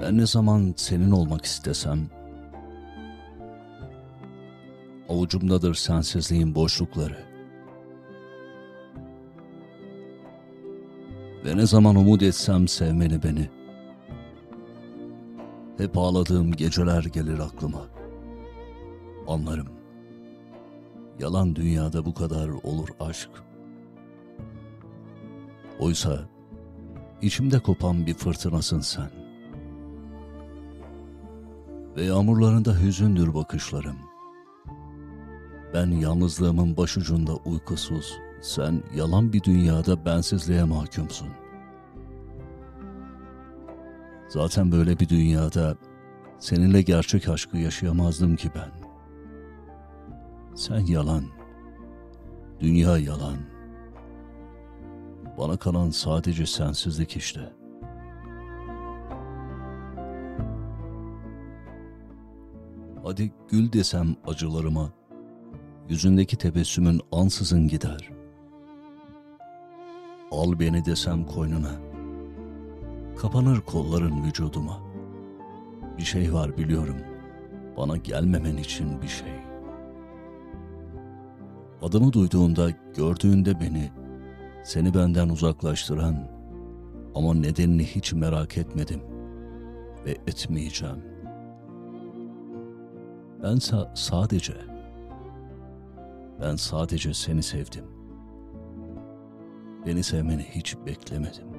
Ben ne zaman senin olmak istesem, avucumdadır sensizliğin boşlukları. Ve ne zaman umut etsem sevmeni beni, hep ağladığım geceler gelir aklıma. Anlarım, yalan dünyada bu kadar olur aşk. Oysa içimde kopan bir fırtınasın sen. Ve yağmurlarında hüzündür bakışlarım. Ben yalnızlığımın başucunda uykusuz, sen yalan bir dünyada bensizliğe mahkumsun. Zaten böyle bir dünyada seninle gerçek aşkı yaşayamazdım ki ben. Sen yalan, dünya yalan. Bana kalan sadece sensizlik işte. Hadi gül desem acılarıma, yüzündeki tebessümün ansızın gider. Al beni desem koynuna, kapanır kolların vücuduma. Bir şey var biliyorum, bana gelmemen için bir şey. Adımı duyduğunda, gördüğünde beni, seni benden uzaklaştıran ama nedenini hiç merak etmedim ve etmeyeceğim. Ben sadece seni sevdim. Beni sevmeni hiç beklemedim.